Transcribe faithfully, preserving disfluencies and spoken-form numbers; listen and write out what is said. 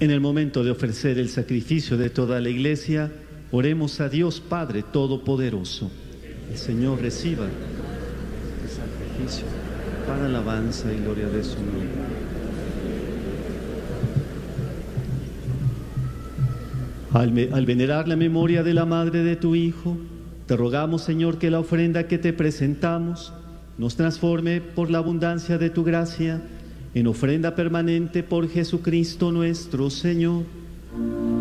En el momento de ofrecer el sacrificio de toda la Iglesia, oremos a Dios Padre Todopoderoso. El Señor reciba el sacrificio para alabanza y gloria de su nombre. Al, me, al venerar la memoria de la madre de tu Hijo, te rogamos, Señor, que la ofrenda que te presentamos nos transforme por la abundancia de tu gracia en ofrenda permanente por Jesucristo nuestro Señor.